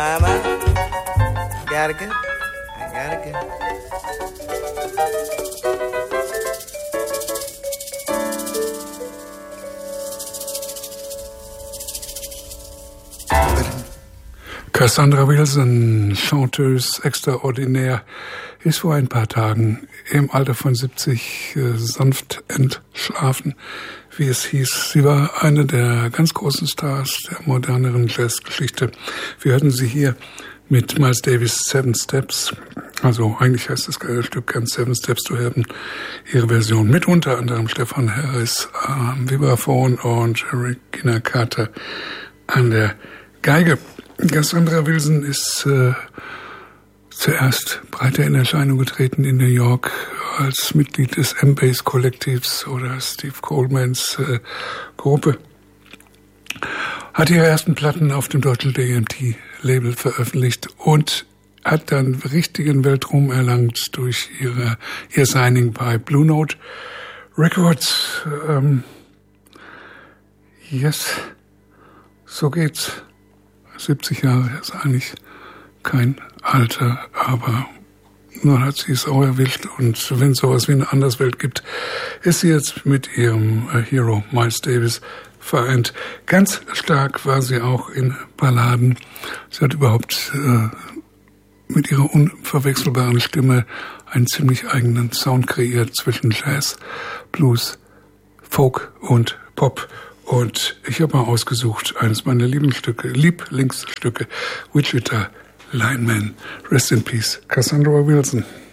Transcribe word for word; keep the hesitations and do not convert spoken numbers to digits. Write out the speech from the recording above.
Mama, gotta go. I gotta go. Cassandra Wilson, Chanteuse extraordinaire, ist vor ein paar Tagen im Alter von siebzig äh, sanft entschlafen, wie es hieß. Sie war eine der ganz großen Stars der moderneren Jazzgeschichte. Wir hörten sie hier mit Miles Davis' Seven Steps. Also eigentlich heißt das Stück ganz Seven Steps to Heaven. Ihre Version mit unter anderem Stefan Harris am Vibraphon und Regina Carter an der Geige. Cassandra Wilson ist äh, zuerst breiter in Erscheinung getreten in New York als Mitglied des M-Bass-Kollektivs oder Steve Colemans äh, Gruppe. Hat ihre ersten Platten auf dem deutschen D M T-Label veröffentlicht und hat dann richtigen Weltruhm erlangt durch ihre, ihr Signing bei Blue Note Records. Ähm, yes, so geht's. siebzig Jahre ist eigentlich kein Alter, aber nun hat sie es auch erwischt. Und wenn es sowas wie eine Anderswelt gibt, ist sie jetzt mit ihrem Hero Miles Davis vereint. Ganz stark war sie auch in Balladen. Sie hat überhaupt äh, mit ihrer unverwechselbaren Stimme einen ziemlich eigenen Sound kreiert zwischen Jazz, Blues, Folk und Pop. Und ich habe mal ausgesucht, eines meiner Lieblingsstücke, Lieblingsstücke, Wichita Lineman. Rest in Peace, Cassandra Wilson.